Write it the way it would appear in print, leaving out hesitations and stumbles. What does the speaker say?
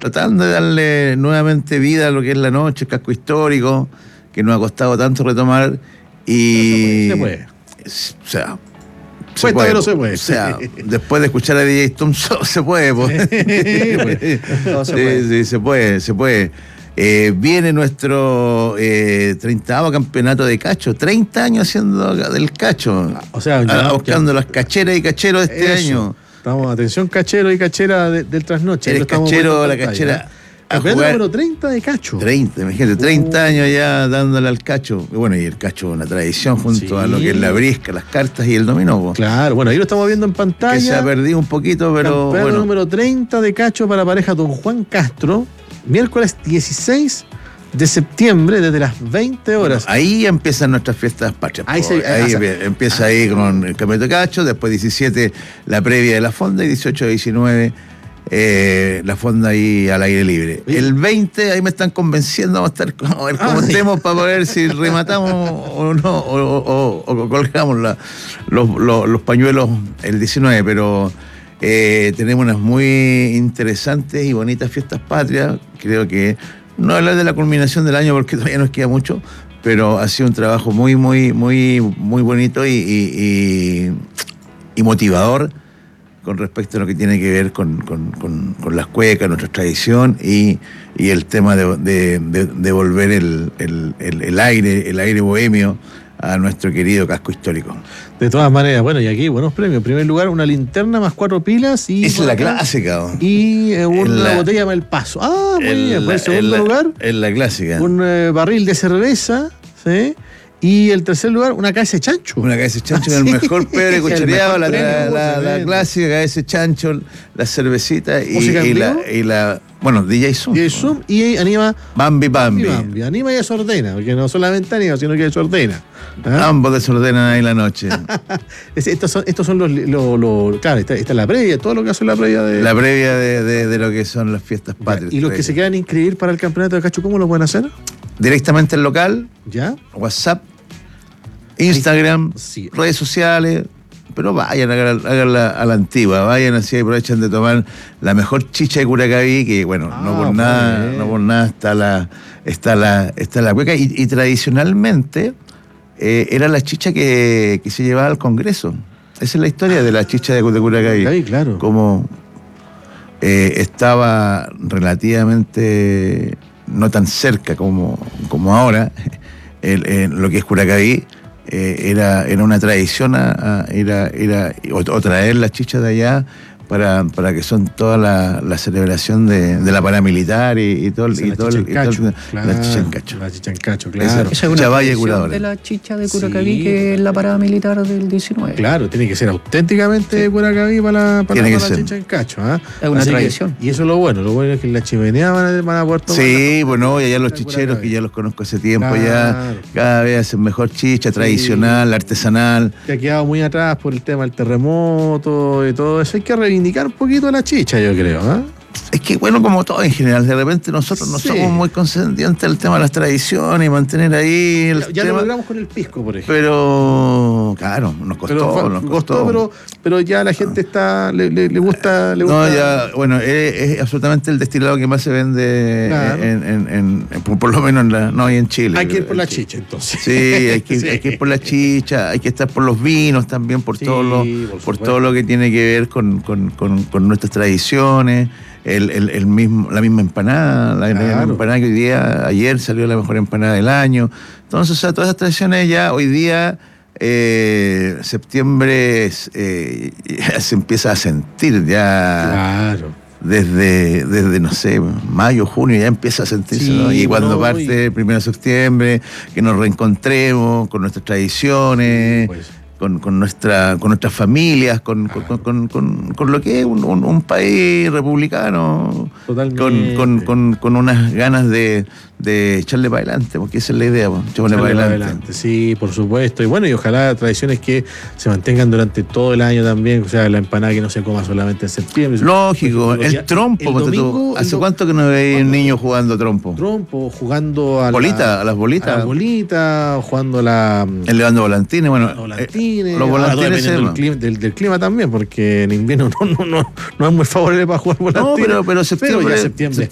tratando de darle nuevamente vida a lo que es la noche, el casco histórico, que nos ha costado tanto retomar. Y se puede. O sea, se puede, pero se puede. O sea, después de escuchar a DJ Thompson, se puede. Pues. Sí, se puede. Viene nuestro 30º campeonato de cacho, 30 años haciendo del cacho. O sea, buscando las cacheras y cacheros de este año. Estamos, atención, cachero y cachera del trasnoche. El cachero, la cachera. Campeonato número 30 de cacho. 30, imagínate, 30 años ya dándole al cacho. Y bueno, y el cacho es una tradición junto a lo que es la brisca, las cartas y el dominó. Claro, bueno, ahí lo estamos viendo en pantalla. Que se ha perdido un poquito, pero campeonato número 30 de cacho para pareja Don Juan Castro. Miércoles 16 de septiembre, desde las 20 horas. Bueno, ahí empiezan nuestras fiestas patrias. Ahí empieza ahí con el campeonato de cacho, después 17 la previa de la fonda y 18 19 la fonda ahí al aire libre. ¿Sí? El 20 ahí me están convenciendo, vamos a estar como estemos para ver si rematamos o no, o colgamos los pañuelos el 19, pero tenemos unas muy interesantes y bonitas fiestas patrias. Creo que no hablar de la culminación del año porque todavía nos queda mucho, pero ha sido un trabajo muy bonito y motivador con respecto a lo que tiene que ver con las cuecas, nuestra tradición y el tema de volver el aire bohemio a nuestro querido casco histórico. De todas maneras, bueno, y aquí buenos premios. En primer lugar, una linterna más 4 pilas y... Esa es la clásica. Y una botella más el paso. Ah, muy bien. En segundo lugar... Es la clásica. Un barril de cerveza, ¿sí? Y el tercer lugar, una cabeza de chancho. Una cabeza de chancho, el mejor pebre cuchareado, la clásica cabeza de chancho, la cervecita y la bueno, DJ Zoom. DJ Zoom y anima... Bambi. Anima y desordena, porque no solamente anima, sino que desordena. Ambos desordenan ahí la noche. Estos son los claro, está la previa, todo lo que hace la previa de... La previa de lo que son las fiestas patrias. ¿Y los que se quieran inscribir para el campeonato de cacho, cómo lo pueden hacer? Directamente al local, ¿ya? WhatsApp, Instagram, redes sociales, pero vayan a la antigua, vayan así, aprovechen de tomar la mejor chicha de Curacaví, que bueno, no por nada está la cueca, y tradicionalmente era la chicha que se llevaba al Congreso. Esa es la historia de la chicha de Curacaví. Claro. Como estaba relativamente no tan cerca como ahora, lo que es Curacaví, era una tradición o traer las chichas de allá para que son toda la celebración de la paramilitar y todo la chicha en cacho. Claro. Esa es una tradición de la chicha de Curacaví, que es la paramilitar del 19. Claro, tiene que ser auténticamente de Curacaví para la chicha en cacho. Es una tradición. Y eso es lo bueno es que en la chimenea van a poder tomar. Sí, bueno, y allá los chicheros, que ya los conozco hace tiempo, ya cada vez hacen mejor chicha tradicional, artesanal. Que ha quedado muy atrás por el tema del terremoto y todo eso. Hay que reivindicar un poquito la chicha, yo creo. Es que, bueno, como todo en general, de repente nosotros no somos muy conscientes del tema de las tradiciones y mantener ahí el ya tema. Lo logramos con el pisco, por ejemplo. Pero, claro, nos costó. Pero ya la gente le gusta. No, ya, bueno, es absolutamente el destilado que más se vende, claro. Por lo menos en Chile. Hay que ir por la chicha, entonces. Sí, hay que ir por la chicha, hay que estar por los vinos también, por todo lo que tiene que ver con nuestras tradiciones. La misma empanada, la misma empanada que ayer salió la mejor empanada del año. Entonces, todas esas tradiciones ya hoy día, septiembre, se empieza a sentir ya. Claro. Desde no sé, mayo, junio ya empieza a sentirse, ¿no? Y cuando parte el 1 de septiembre, que nos reencontremos con nuestras tradiciones. Con nuestras familias, con lo que es un país republicano. Totalmente. Con unas ganas de echarle para adelante, porque esa es la idea, echarle para adelante. Sí, por supuesto. Y bueno, y ojalá tradiciones que se mantengan durante todo el año también, o sea, la empanada que no se coma solamente en septiembre. Lógico, el trompo. ¿Hace cuánto que no veis niños jugando trompo? Jugando a las bolitas. A las bolitas, jugando el levando volantines, bueno. Los volantines del clima también, porque en invierno no es muy favorable para jugar volantines. No, pero septiembre